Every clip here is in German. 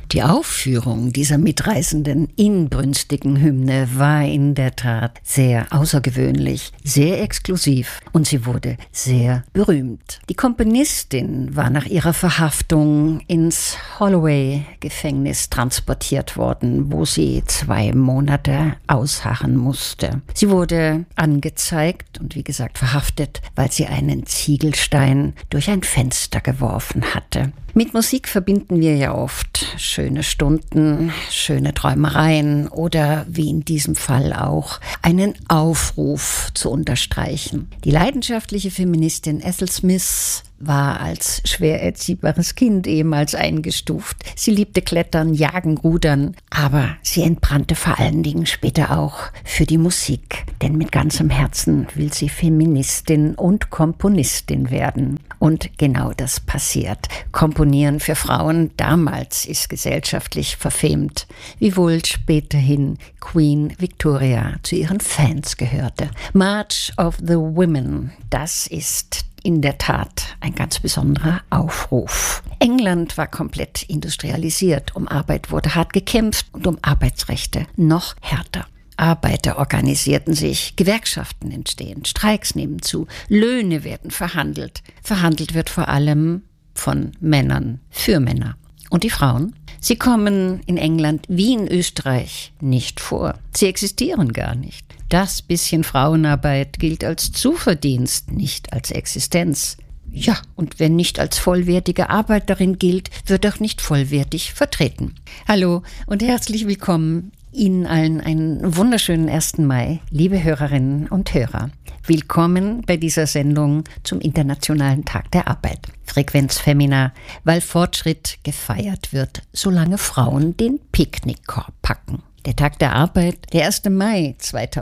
Die Aufführung dieser mitreißenden, inbrünstigen Hymne war in der Tat sehr außergewöhnlich, sehr exklusiv und sie wurde sehr berühmt. Die Komponistin war nach ihrer Verhaftung ins Holloway-Gefängnis transportiert worden, wo sie 2 Monate ausharren musste. Sie wurde angezeigt und wie gesagt verhaftet, weil sie einen Ziegelstein durch ein Fenster geworfen hatte. Mit Musik verbinden wir ja oft schöne Stunden, schöne Träumereien oder wie in diesem Fall auch einen Aufruf zu unterstreichen. Die leidenschaftliche Feministin Ethel Smith war als schwer erziehbares Kind ehemals eingestuft. Sie liebte Klettern, Jagen, Rudern, aber sie entbrannte vor allen Dingen später auch für die Musik. Denn mit ganzem Herzen will sie Feministin und Komponistin werden. Und genau das passiert. Komponieren für Frauen damals ist gesellschaftlich verfemt, wiewohl späterhin Queen Victoria zu ihren Fans gehörte. March of the Women, das ist in der Tat ein ganz besonderer Aufruf. England war komplett industrialisiert. Um Arbeit wurde hart gekämpft und um Arbeitsrechte noch härter. Arbeiter organisierten sich, Gewerkschaften entstehen, Streiks nehmen zu, Löhne werden verhandelt. Verhandelt wird vor allem von Männern für Männer. Und die Frauen? Sie kommen in England wie in Österreich nicht vor. Sie existieren gar nicht. Das bisschen Frauenarbeit gilt als Zuverdienst, nicht als Existenz. Ja, und wenn nicht als vollwertige Arbeiterin gilt, wird auch nicht vollwertig vertreten. Hallo und herzlich willkommen. Ihnen allen einen wunderschönen 1. Mai, liebe Hörerinnen und Hörer. Willkommen bei dieser Sendung zum Internationalen Tag der Arbeit. Frequenz Femina, weil Fortschritt gefeiert wird, solange Frauen den Picknickkorb packen. Der Tag der Arbeit, der 1. Mai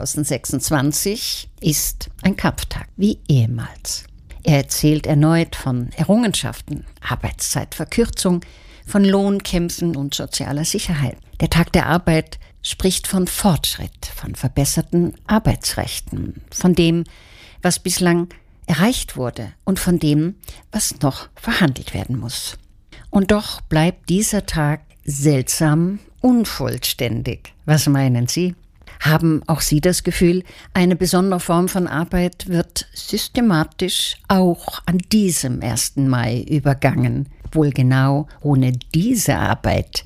2026, ist ein Kampftag, wie ehemals. Er erzählt erneut von Errungenschaften, Arbeitszeitverkürzung, von Lohnkämpfen und sozialer Sicherheit. Der Tag der Arbeit spricht von Fortschritt, von verbesserten Arbeitsrechten, von dem, was bislang erreicht wurde und von dem, was noch verhandelt werden muss. Und doch bleibt dieser Tag seltsam unvollständig. Was meinen Sie? Haben auch Sie das Gefühl, eine besondere Form von Arbeit wird systematisch auch an diesem 1. Mai übergangen? Wohl genau, ohne diese Arbeit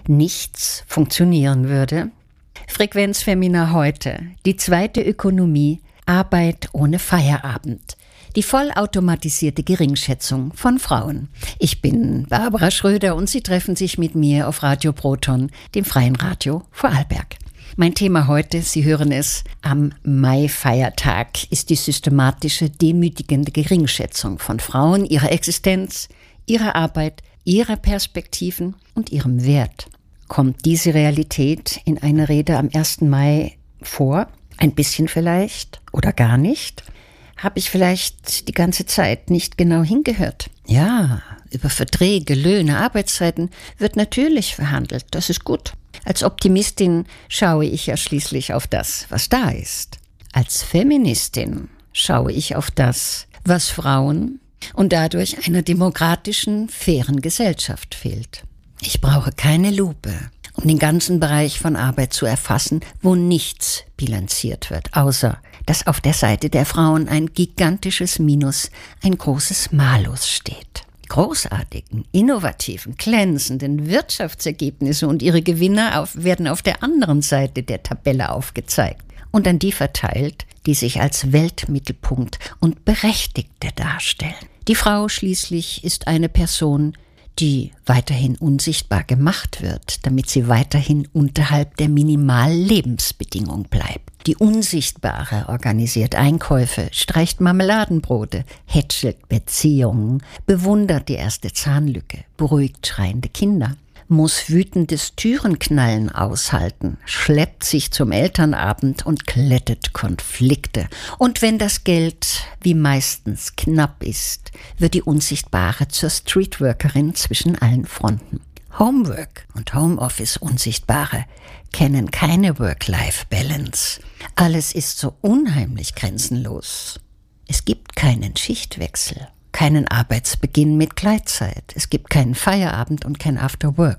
nichts funktionieren würde? Frequenz Femina heute, die zweite Ökonomie, Arbeit ohne Feierabend. Die vollautomatisierte Geringschätzung von Frauen. Ich bin Barbara Schröder und Sie treffen sich mit mir auf Radio Proton, dem freien Radio Vorarlberg. Mein Thema heute, Sie hören es, am Mai-Feiertag ist die systematische, demütigende Geringschätzung von Frauen, ihrer Existenz, ihrer Arbeit, ihrer Perspektiven und ihrem Wert. Kommt diese Realität in einer Rede am 1. Mai vor? Ein bisschen vielleicht oder gar nicht? Habe ich vielleicht die ganze Zeit nicht genau hingehört? Ja, über Verträge, Löhne, Arbeitszeiten wird natürlich verhandelt. Das ist gut. Als Optimistin schaue ich ja schließlich auf das, was da ist. Als Feministin schaue ich auf das, was Frauen und dadurch einer demokratischen, fairen Gesellschaft fehlt. Ich brauche keine Lupe, um den ganzen Bereich von Arbeit zu erfassen, wo nichts bilanziert wird, außer dass auf der Seite der Frauen ein gigantisches Minus, ein großes Malus steht. Großartigen, innovativen, glänzenden Wirtschaftsergebnisse und ihre Gewinner werden auf der anderen Seite der Tabelle aufgezeigt und an die verteilt, die sich als Weltmittelpunkt und Berechtigte darstellen. Die Frau schließlich ist eine Person, die weiterhin unsichtbar gemacht wird, damit sie weiterhin unterhalb der Minimallebensbedingung bleibt. Die Unsichtbare organisiert Einkäufe, streicht Marmeladenbrote, hätschelt Beziehungen, bewundert die erste Zahnlücke, beruhigt schreiende Kinder, muss wütendes Türenknallen aushalten, schleppt sich zum Elternabend und glättet Konflikte. Und wenn das Geld wie meistens knapp ist, wird die Unsichtbare zur Streetworkerin zwischen allen Fronten. Homework und Homeoffice Unsichtbare kennen keine Work-Life-Balance. Alles ist so unheimlich grenzenlos. Es gibt keinen Schichtwechsel, keinen Arbeitsbeginn mit Gleitzeit. Es gibt keinen Feierabend und kein Afterwork.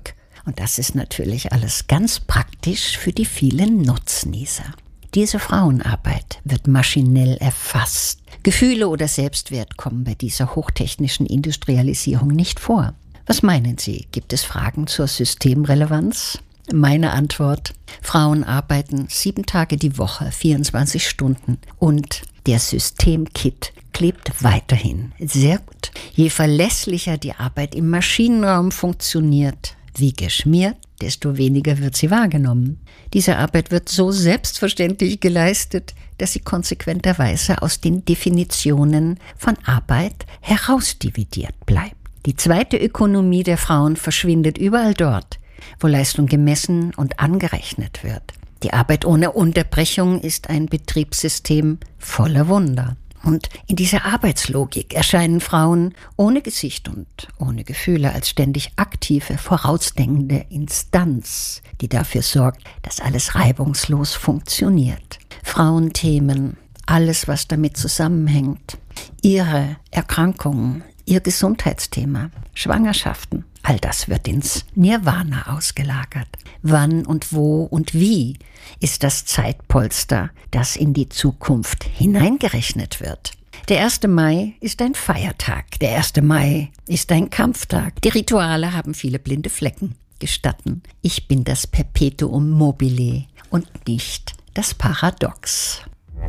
Und das ist natürlich alles ganz praktisch für die vielen Nutznießer. Diese Frauenarbeit wird maschinell erfasst. Gefühle oder Selbstwert kommen bei dieser hochtechnischen Industrialisierung nicht vor. Was meinen Sie? Gibt es Fragen zur Systemrelevanz? Meine Antwort: Frauen arbeiten 7 Tage die Woche, 24 Stunden und der Systemkit klebt weiterhin. Sehr gut. Je verlässlicher die Arbeit im Maschinenraum funktioniert, wie geschmiert, desto weniger wird sie wahrgenommen. Diese Arbeit wird so selbstverständlich geleistet, dass sie konsequenterweise aus den Definitionen von Arbeit herausdividiert bleibt. Die zweite Ökonomie der Frauen verschwindet überall dort, wo Leistung gemessen und angerechnet wird. Die Arbeit ohne Unterbrechung ist ein Betriebssystem voller Wunder. Und in dieser Arbeitslogik erscheinen Frauen ohne Gesicht und ohne Gefühle als ständig aktive, vorausdenkende Instanz, die dafür sorgt, dass alles reibungslos funktioniert. Frauenthemen, alles, was damit zusammenhängt, ihre Erkrankungen, ihr Gesundheitsthema, Schwangerschaften, all das wird ins Nirvana ausgelagert. Wann und wo und wie ist das Zeitpolster, das in die Zukunft hineingerechnet wird? Der 1. Mai ist ein Feiertag. Der 1. Mai ist ein Kampftag. Die Rituale haben viele blinde Flecken. Gestatten, ich bin das Perpetuum mobile und nicht das Paradox.